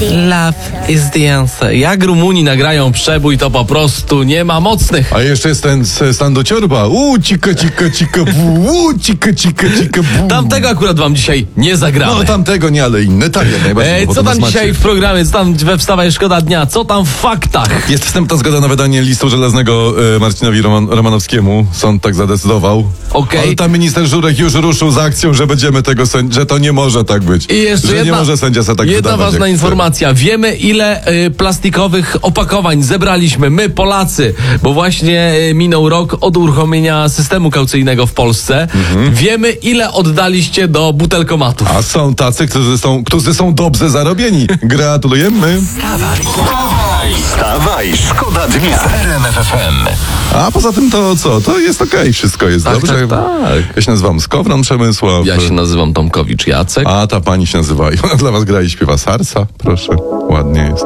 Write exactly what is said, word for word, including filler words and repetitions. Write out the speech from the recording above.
Love is the answer. Jak Rumuni nagrają przebój, to po prostu nie ma mocnych. A jeszcze jest ten stan do ciorba. Uuu, cika, cika, cika, bu, uuu, cika, cika, cika, bu. Tamtego akurat wam dzisiaj nie zagramy. No tamtego nie, ale inne tak jak najbardziej. E, co tam dzisiaj w programie, co tam we Wstawaj Szkoda Dnia, co tam w faktach? Jest wstępna zgoda na wydanie listu żelaznego e, Marcinowi Roman, Romanowskiemu. Sąd tak zadecydował. Okej. Ale tam minister Żurek już ruszył z akcją, że będziemy tego sędzi- że to nie może tak być. I jeszcze że jedna, nie może sędzia sobie tak jedna wydawać, ważna jak chce. informacja. Wiemy, ile y, plastikowych opakowań zebraliśmy my, Polacy, bo właśnie y, minął rok od uruchomienia systemu kaucyjnego w Polsce. Mhm. Wiemy, ile oddaliście do butelkomatów. A są tacy, którzy są, którzy są dobrze zarobieni. Gratulujemy. Wstawaj, wstawaj, wstawaj, szkoda dnia w R M F F M. A poza tym to co? To jest okej, wszystko jest Tak, dobrze. tak, tak. Ja się nazywam Skowron Przemysław. Ja się nazywam Tomkowicz Jacek. A ta pani się nazywa i ona dla was gra i śpiewa Sarsa. Proszę, ładnie jest.